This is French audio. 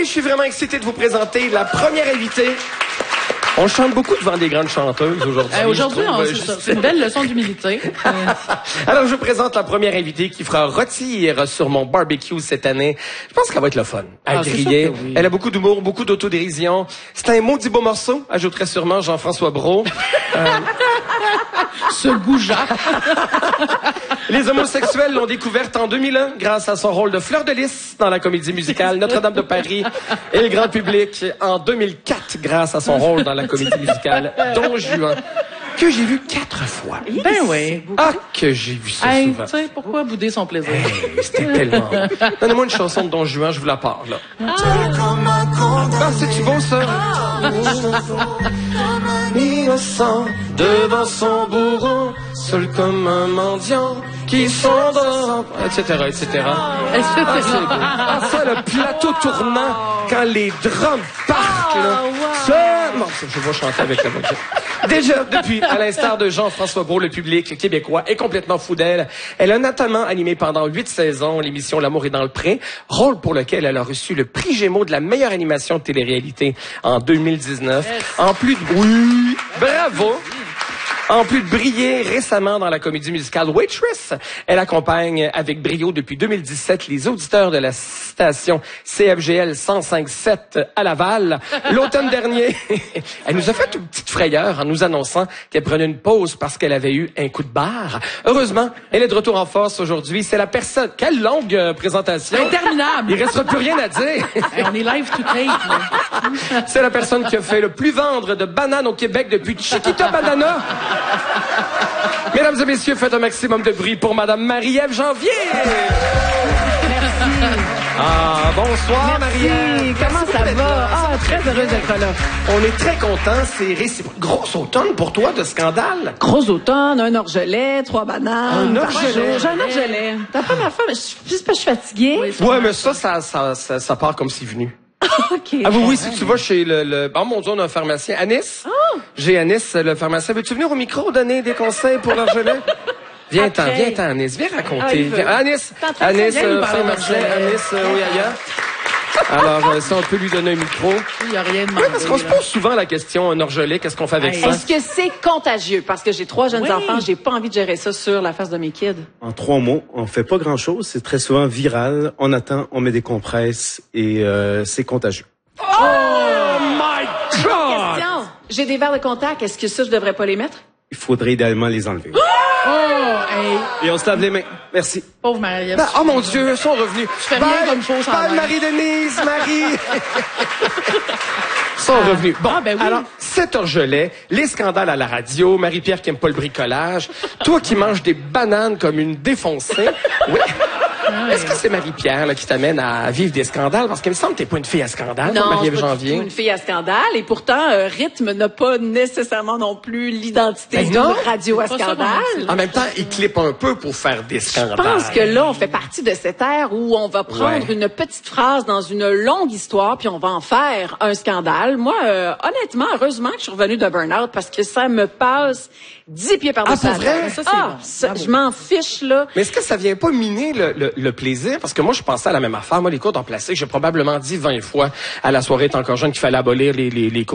je suis vraiment excité de vous présenter la première invitée. On chante beaucoup devant des grandes chanteuses aujourd'hui. Aujourd'hui, c'est une belle leçon d'humilité. Alors, je vous présente la première invitée qui fera rôtir sur mon barbecue cette année. Je pense qu'elle va être le fun à griller. Oui. Elle a beaucoup d'humour, beaucoup d'autodérision. C'est un maudit beau morceau, ajouterait sûrement Jean-François Brault. Ce goujat. Les homosexuels l'ont découverte en 2001 grâce à son rôle de Fleur de Lys dans la comédie musicale Notre-Dame de Paris et le grand public en 2004 grâce à son rôle dans la comédie musicale Don Juan que j'ai vu 4 fois. Ben oui. Ah, que j'ai vu ça souvent. Tu sais, pourquoi bouder son plaisir? C'était tellement... Donnez-moi une chanson de Don Juan, je vous la parle, là. Ah, c'est-tu beau, ça? Innocent, devant son bourreau, seul comme un mendiant qui s'endort, etc., etc. Ah, ça, le plateau tournant, quand les drums partent, là. Ça, non, je vais chanter avec la voix. Déjà, depuis, à l'instar de Jean-François Brault, le public québécois est complètement fou d'elle. Elle a notamment animé pendant 8 saisons l'émission L'amour est dans le pré, rôle pour lequel elle a reçu le prix Gémeaux de la meilleure animation de télé-réalité en 2019. Yes. En plus de... Oui, bravo! En plus de briller récemment dans la comédie musicale Waitress, elle accompagne avec brio depuis 2017 les auditeurs de la station CFGL 105.7 à Laval. L'automne dernier, elle nous a fait une petite frayeur en nous annonçant qu'elle prenait une pause parce qu'elle avait eu un coup de barre. Heureusement, elle est de retour en force aujourd'hui. C'est la personne... Quelle longue présentation! Interminable! Il restera plus rien à dire. On est live to tape. C'est la personne qui a fait le plus vendre de bananes au Québec depuis Chiquita Banana. Mesdames et messieurs, faites un maximum de bruit pour Madame Marie-Ève Janvier. Merci. Ah, bonsoir Marie-Ève. Comment ça va? Ah, très heureuse d'être là. On est très contents, c'est réciproque. Grosse automne pour toi de scandale. Gros automne, un orgelet, 3 bananes. Un orgelet? J'ai un orgelet. La première fois, mais je suis fatiguée. Ouais, mais ça part comme c'est venu. OK. Ah oui, si tu vas chez le... Oh mon Dieu, on a un pharmacien. Anis? Oh. J'ai Anis, le pharmacien. Veux-tu venir au micro donner des conseils pour l'orgelet? Viens-t'en, Anis. Viens raconter. Anis, pharmacien. Anis, oui, ailleurs. Alors, si on peut lui donner un micro. Il n'y a rien de mal. Parce qu'on se pose souvent la question, un orgelet, qu'est-ce qu'on fait avec ça? Est-ce que c'est contagieux? Parce que j'ai 3 jeunes enfants, j'ai pas envie de gérer ça sur la face de mes kids. En 3 mots, on fait pas grand-chose. C'est très souvent viral. On attend, on met des compresses et c'est contagieux. Oh my God! Question. J'ai des verres de contact. Est-ce que ça, je devrais pas les mettre? Il faudrait idéalement les enlever. Hey. Et on se lave les mains. Merci. Pauvre Marie-Ève. Oh mon Dieu, ils sont revenus. Je fais rien comme fausse en Bye, Marie-Denise, Marie. Sont revenus. Bon, oui. Alors, cet orgelet, les scandales à la radio, Marie-Pierre qui aime pas le bricolage, toi qui manges des bananes comme une défoncée. Oui. Est-ce que c'est Marie-Pierre là, qui t'amène à vivre des scandales? Parce qu'il me semble que t'es pas une fille à scandale, non, Marie-Ève Janvier. Janvier. Non, une fille à scandale. Et pourtant, Rythme n'a pas nécessairement non plus l'identité d'une radio à scandale. En même temps, il clippe un peu pour faire des scandales. Je pense que là, on fait partie de cette ère où on va prendre une petite phrase dans une longue histoire puis on va en faire un scandale. Moi, honnêtement, heureusement que je suis revenue de burn-out parce que ça me passe 10 pieds par-dessus. Ah, pour vrai? Ça, je m'en fiche, là. Mais est-ce que ça vient pas miner le plaisir? Parce que moi, je pensais à la même affaire. Moi, les cours en plastique, j'ai probablement dit 20 fois à la soirée, t'es encore jeune, qu'il fallait abolir les cours